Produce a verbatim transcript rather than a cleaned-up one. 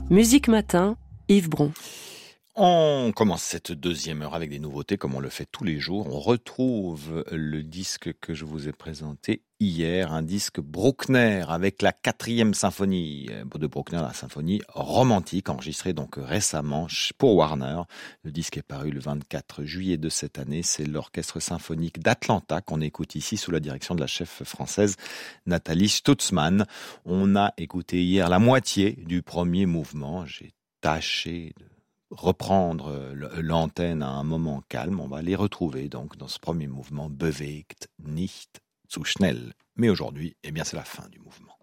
Musique Matin, Yves Bron. On commence cette deuxième heure avec des nouveautés comme on le fait tous les jours. On retrouve le disque que je vous ai présenté hier, un disque Bruckner avec la quatrième symphonie de Bruckner, la symphonie romantique, enregistrée donc récemment pour Warner. Le disque est paru le vingt-quatre juillet de cette année. C'est l'orchestre symphonique d'Atlanta qu'on écoute ici sous la direction de la chef française Nathalie Stutzmann. On a écouté hier la moitié du premier mouvement. J'ai tâché de reprendre l'antenne à un moment calme. On va les retrouver donc dans ce premier mouvement Bewegt nicht zu schnell. Mais aujourd'hui, eh bien, c'est la fin du mouvement.